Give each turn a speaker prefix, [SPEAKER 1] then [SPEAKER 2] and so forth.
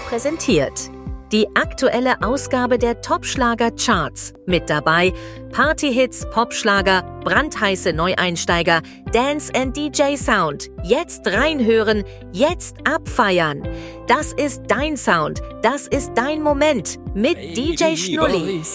[SPEAKER 1] präsentiert. Die aktuelle Ausgabe der Top-Schlager-Charts. Mit dabei Partyhits, Popschlager, brandheiße Neueinsteiger, Dance and DJ Sound. Jetzt reinhören, jetzt abfeiern. Das ist dein Sound, das ist dein Moment mit DJ Schnulli.